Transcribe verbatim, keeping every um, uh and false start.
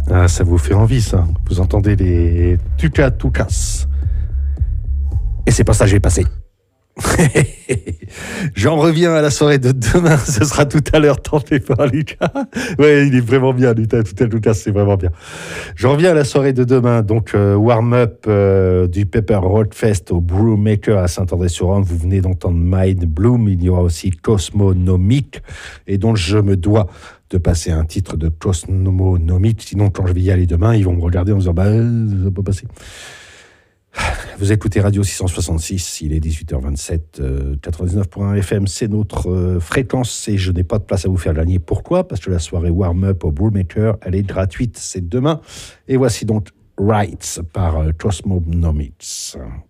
Ah, ça vous fait envie, ça. Vous entendez les tuca tucas. Et c'est pas ça que j'ai passé. J'en reviens à la soirée de demain. Ce sera tout à l'heure. T'en fais pas, Lucas. Ouais, il est vraiment bien, Lucas. Tout à Lucas, c'est vraiment bien. J'en reviens à la soirée de demain. Donc, euh, warm-up euh, du Pepper Road Fest au Brewmaker à Saint-André-sur-Orne. Vous venez d'entendre Mind Bloom. Il y aura aussi Cosmonomic. Et donc, je me dois de passer un titre de Cosmonomic. Sinon, quand je vais y aller demain, ils vont me regarder en me disant bah, euh, ça peut pas passer. Vous écoutez Radio six cent soixante-six, il est dix-huit heures vingt-sept, euh, quatre-vingt-dix-neuf point un F M, c'est notre euh, fréquence et je n'ai pas de place à vous faire gagner. Pourquoi ? Parce que la soirée warm-up au Brewmaker, elle est gratuite, c'est demain. Et voici donc Rights par euh, Cosmonomics.